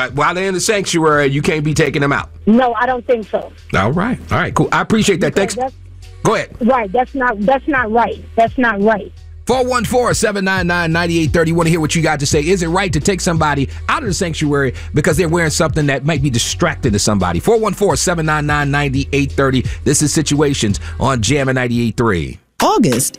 But while they're in the sanctuary, you can't be taking them out. No, I don't think so. All right, cool. I appreciate that. Thanks. Go ahead. Right, that's not right. That's not right. 414-799-9830. Want to hear what you got to say. Is it right to take somebody out of the sanctuary because they're wearing something that might be distracting to somebody? 414-799-9830. This is Situations on Jammin' 98.3. August